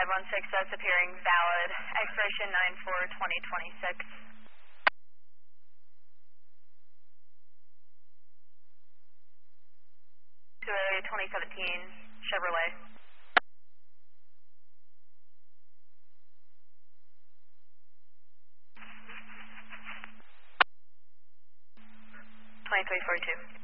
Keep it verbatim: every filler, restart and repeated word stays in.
five one six, that's appearing valid. Expiration nine four twenty twenty-six. To a twenty seventeen Chevrolet. twenty-three forty-two.